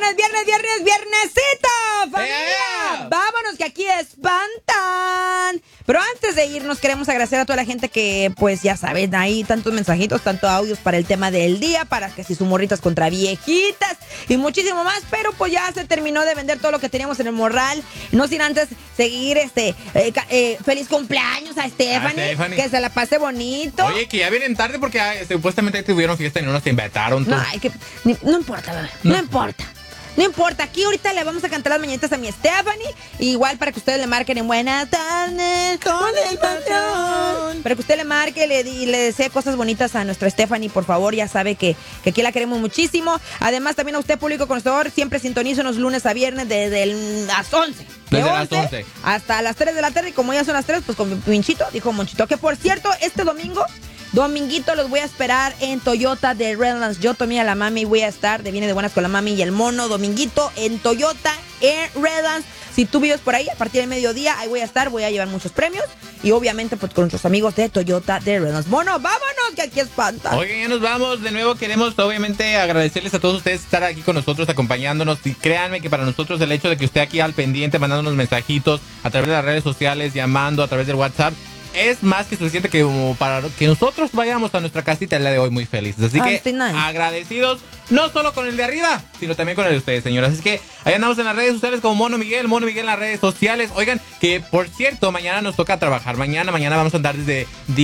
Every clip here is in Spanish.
viernesito, familia. Vámonos que aquí espantan. Pero antes de irnos queremos agradecer a toda la gente que, pues ya saben, ahí tantos mensajitos, tantos audios para el tema del día, para que si su morritas contra viejitas y muchísimo más, pero pues ya se terminó de vender todo lo que teníamos en el morral. No sin antes seguir feliz cumpleaños a Stephanie, que se la pase bonito. Oye, que ya vienen tarde porque supuestamente tuvieron fiesta y no nos invitaron. No, no importa, bebé, no importa. No importa, aquí ahorita le vamos a cantar las mañanitas a mi Stephanie. Igual para que ustedes le marquen en buenas tardes con el patrón. Para que usted le marque y le desee cosas bonitas a nuestra Stephanie, por favor. Ya sabe que aquí la queremos muchísimo. Además, también a usted, público conocedor, siempre sintoniza los lunes a viernes desde las 11. Desde las 11 hasta las 3 de la tarde. Y como ya son las 3, pues con Minchito, dijo Monchito. Que por cierto, este dominguito los voy a esperar en Toyota de Redlands. Yo, Tommy, a la mami voy a estar de Viene de Buenas con la mami y el mono. Dominguito en Toyota en Redlands. Si tú vives por ahí, a partir del mediodía, ahí voy a estar. Voy a llevar muchos premios. Y obviamente, pues con nuestros amigos de Toyota de Redlands. Mono, vámonos, que aquí espanta. Oigan, ya nos vamos. De nuevo queremos, obviamente, agradecerles a todos ustedes estar aquí con nosotros, acompañándonos. Y créanme que para nosotros el hecho de que usted aquí al pendiente, mandándonos mensajitos a través de las redes sociales, llamando a través del WhatsApp, es más que suficiente que como para que nosotros vayamos a nuestra casita el día de hoy muy felices. Así que agradecidos, no solo con el de arriba, sino también con el de ustedes, señoras. Así que ahí andamos en las redes sociales como Mono Miguel en las redes sociales. Oigan, que por cierto, mañana nos toca trabajar. Mañana vamos a andar desde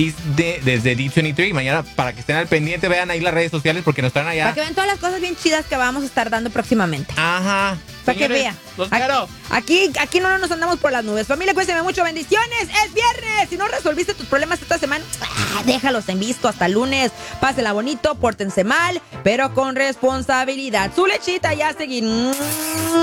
D23. Mañana, para que estén al pendiente, vean ahí las redes sociales porque nos traen allá. Para que vean todas las cosas bien chidas que vamos a estar dando próximamente. Ajá. Para que vean. Los quiero. Aquí no nos andamos por las nubes. Familia, cuídense mucho. Bendiciones. Es viernes. Si no resolviste tus problemas esta semana, déjalos en visto hasta el lunes. Pásenla bonito, pórtense mal, pero con responsabilidad. Su lechita ya a seguir.